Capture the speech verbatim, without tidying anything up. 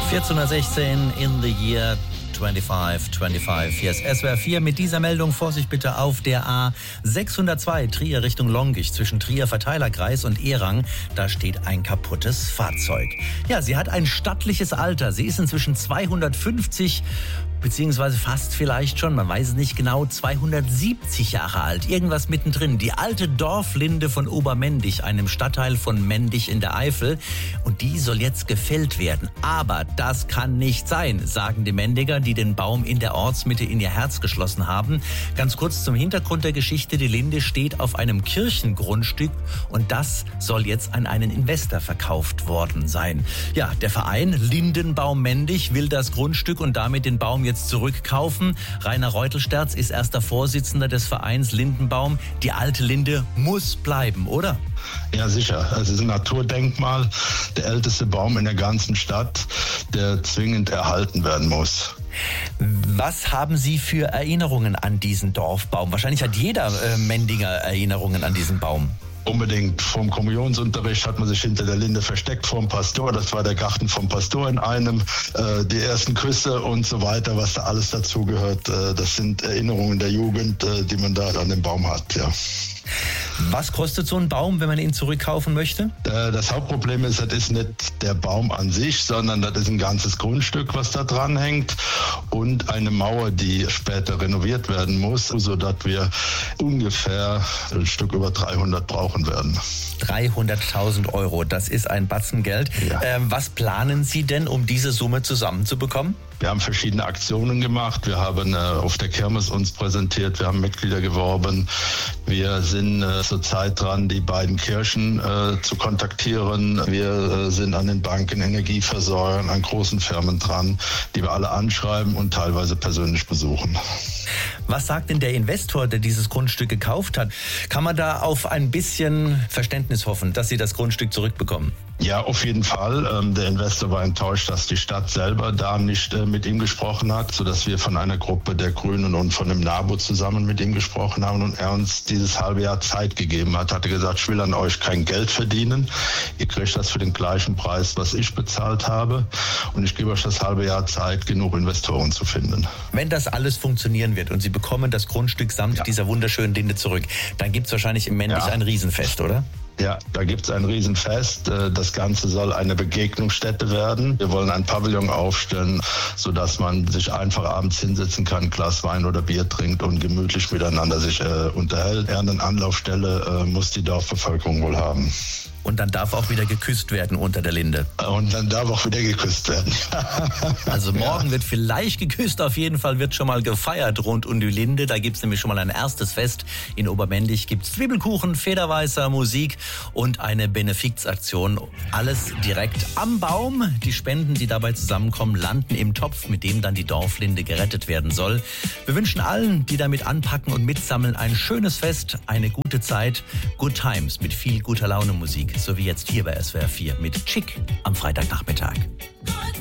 vierzehnhundertsechzehn in the year fünfundzwanzig fünfundzwanzig. Hier ist S W R vier mit dieser Meldung. Vorsicht bitte auf der A sechshundertzwei Trier Richtung Longisch zwischen Trier Verteilerkreis und Erang. Da steht ein kaputtes Fahrzeug. Ja, sie hat ein stattliches Alter. Sie ist inzwischen zweihundertfünfzig beziehungsweise fast vielleicht schon, man weiß es nicht genau, zweihundertsiebzig Jahre alt. Irgendwas mittendrin. Die alte Dorflinde von Obermendig, einem Stadtteil von Mendig in der Eifel. Und die soll jetzt gefällt werden. Aber das kann nicht sein, sagen die Mendiger, die den Baum in der Ortsmitte in ihr Herz geschlossen haben. Ganz kurz zum Hintergrund der Geschichte. Die Linde steht auf einem Kirchengrundstück und das soll jetzt an einen Investor verkauft worden sein. Ja, der Verein Lindenbaum Mendig will das Grundstück und damit den Baum jetzt zurückkaufen. Rainer Reutelsterz ist erster Vorsitzender des Vereins Lindenbaum. Die alte Linde muss bleiben, oder? Ja, sicher. Es ist ein Naturdenkmal, der älteste Baum in der ganzen Stadt, der zwingend erhalten werden muss. Was haben Sie für Erinnerungen an diesen Dorfbaum? Wahrscheinlich hat jeder äh, Mendiger Erinnerungen an diesen Baum. Unbedingt. Vom Kommunionsunterricht hat man sich hinter der Linde versteckt vom Pastor. Das war der Garten vom Pastor in einem. Äh, die ersten Küsse und so weiter, was da alles dazugehört. Äh, das sind Erinnerungen der Jugend, äh, die man da an dem Baum hat, ja. Was kostet so ein Baum, wenn man ihn zurückkaufen möchte? Das Hauptproblem ist, das ist nicht der Baum an sich, sondern das ist ein ganzes Grundstück, was da dran hängt und eine Mauer, die später renoviert werden muss, sodass wir ungefähr ein Stück über dreihundert brauchen werden. dreihunderttausend Euro, das ist ein Batzen Geld. Ja. Ähm, was planen Sie denn, um diese Summe zusammenzubekommen? Wir haben verschiedene Aktionen gemacht. Wir haben äh, auf der Kirmes uns präsentiert. Wir haben Mitglieder geworben. Wir sind äh, zurzeit dran, die beiden Kirchen äh, zu kontaktieren. Wir äh, sind an den Banken, Energieversorgern, an großen Firmen dran, die wir alle anschreiben und teilweise persönlich besuchen. Was sagt denn der Investor, der dieses Grundstück gekauft hat? Kann man da auf ein bisschen Verständnis hoffen, dass Sie das Grundstück zurückbekommen? Ja, auf jeden Fall. Ähm, der Investor war enttäuscht, dass die Stadt selber da nicht äh, mit ihm gesprochen hat, sodass wir von einer Gruppe der Grünen und von dem NABU zusammen mit ihm gesprochen haben und er uns dieses halbe Jahr Zeit gegeben hat. Hatte gesagt, ich will an euch kein Geld verdienen. Ihr kriegt das für den gleichen Preis, was ich bezahlt habe. Und ich gebe euch das halbe Jahr Zeit, genug Investoren zu finden. Wenn das alles funktionieren wird und Sie bekommen das Grundstück samt ja. dieser wunderschönen Linde zurück, dann gibt es wahrscheinlich im Mendig ja. ein Riesenfest, oder? Ja, da gibt's ein Riesenfest. Das Ganze soll eine Begegnungsstätte werden. Wir wollen ein Pavillon aufstellen, sodass man sich einfach abends hinsetzen kann, ein Glas Wein oder Bier trinkt und gemütlich miteinander sich äh, unterhält. Eher eine Anlaufstelle äh, muss die Dorfbevölkerung wohl haben. Und dann darf auch wieder geküsst werden unter der Linde. Und dann darf auch wieder geküsst werden. Also morgen ja. wird vielleicht geküsst, auf jeden Fall wird schon mal gefeiert rund um die Linde. Da gibt's nämlich schon mal ein erstes Fest. In Obermendig gibt's Zwiebelkuchen, Federweißer, Musik und eine Benefizaktion. Alles direkt am Baum. Die Spenden, die dabei zusammenkommen, landen im Topf, mit dem dann die Dorflinde gerettet werden soll. Wir wünschen allen, die damit anpacken und mitsammeln, ein schönes Fest, eine gute Zeit, Good Times mit viel guter Laune Musik. So wie jetzt hier bei S W R vier mit Chick am Freitagnachmittag.